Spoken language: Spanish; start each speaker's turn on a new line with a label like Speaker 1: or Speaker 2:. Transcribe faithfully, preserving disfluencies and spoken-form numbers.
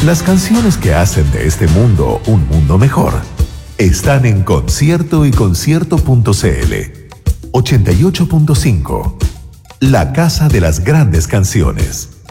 Speaker 1: Las canciones que hacen de este mundo un mundo mejor están en Concierto y Concierto punto cl. ochenta y ocho punto cinco. La casa de las grandes canciones.